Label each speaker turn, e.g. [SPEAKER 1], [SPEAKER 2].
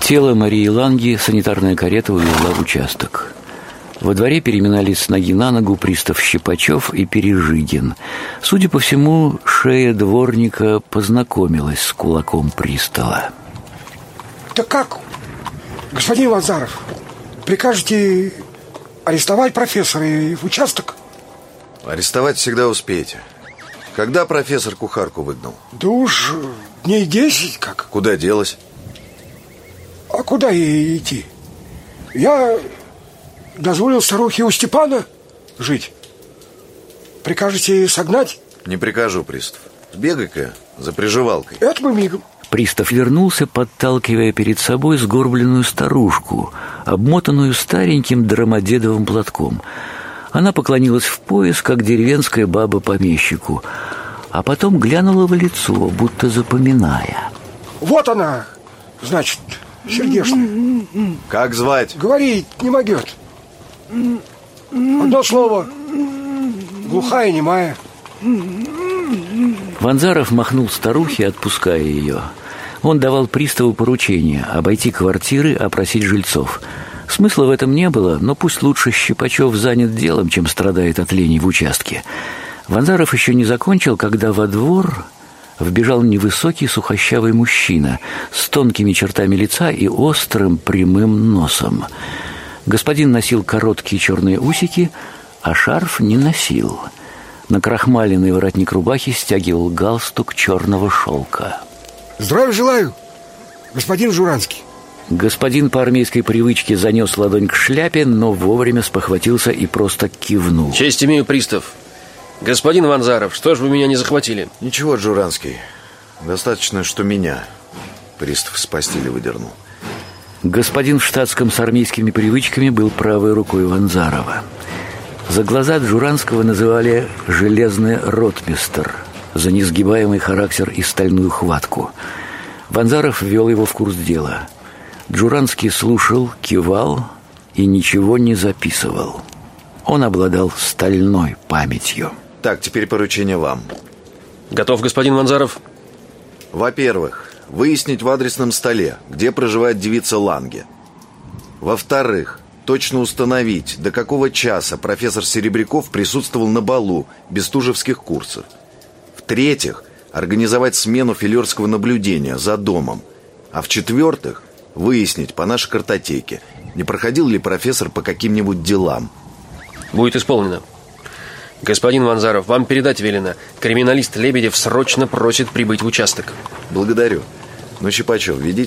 [SPEAKER 1] Тело Марии Ланги санитарная карета увезла в участок. Во дворе переминались с ноги на ногу пристав Щипачев и Пережигин. Судя по всему, шея дворника познакомилась с кулаком пристава.
[SPEAKER 2] Так как, господин Ванзаров, прикажете арестовать профессора и в участок?
[SPEAKER 3] Арестовать всегда успеете. Когда профессор кухарку выгнал?
[SPEAKER 2] Да уж дней 10 как.
[SPEAKER 3] Куда делась?
[SPEAKER 2] А куда ей идти? Я дозволил старухе у Степана жить. Прикажете согнать?
[SPEAKER 3] Не прикажу, пристав. Бегай-ка за приживалкой.
[SPEAKER 2] Это мы мигом.
[SPEAKER 1] Пристав вернулся, подталкивая перед собой сгорбленную старушку, обмотанную стареньким драмадедовым платком. Она поклонилась в пояс, как деревенская баба помещику, а потом глянула в лицо, будто запоминая.
[SPEAKER 2] Вот она, значит, сердечная.
[SPEAKER 3] Как звать?
[SPEAKER 2] Говорить не могет. Одно слово. Глухая, немая.
[SPEAKER 1] Ванзаров махнул старухе, отпуская ее. Он давал приставу поручение обойти квартиры, опросить жильцов. Смысла в этом не было, но пусть лучше Щипачев занят делом, чем страдает от лени в участке. Ванзаров еще не закончил, когда во двор вбежал невысокий сухощавый мужчина с тонкими чертами лица и острым прямым носом. Господин носил короткие черные усики, а шарф не носил. Накрахмаленный воротник рубахи стягивал галстук черного шелка.
[SPEAKER 2] Здравия желаю, господин Журанский.
[SPEAKER 1] Господин по армейской привычке занес ладонь к шляпе, но вовремя спохватился и просто кивнул.
[SPEAKER 4] Честь имею, пристав. Господин Ванзаров, что ж вы меня не захватили?
[SPEAKER 3] Ничего, Джуранский. Достаточно, что меня пристав с постели выдернул.
[SPEAKER 1] Господин в штатском с армейскими привычками был правой рукой Ванзарова. За глаза Джуранского называли «железный ротмистр», за несгибаемый характер и стальную хватку. Ванзаров ввел его в курс дела. Джуранский слушал, кивал и ничего не записывал. Он обладал стальной памятью.
[SPEAKER 3] Так, теперь поручение вам.
[SPEAKER 4] Готов, господин Ванзаров?
[SPEAKER 3] Во-первых, выяснить в адресном столе, где проживает девица Ланге. Во-вторых, точно установить, до какого часа профессор Серебряков присутствовал на балу бестужевских курсов. В-третьих, организовать смену филерского наблюдения за домом. А в-четвертых, выяснить по нашей картотеке, не проходил ли профессор по каким-нибудь делам.
[SPEAKER 4] Будет исполнено. Господин Ванзаров, вам передать велено. Криминалист Лебедев срочно просит прибыть в участок.
[SPEAKER 3] Благодарю. Но, Щипачев, ведите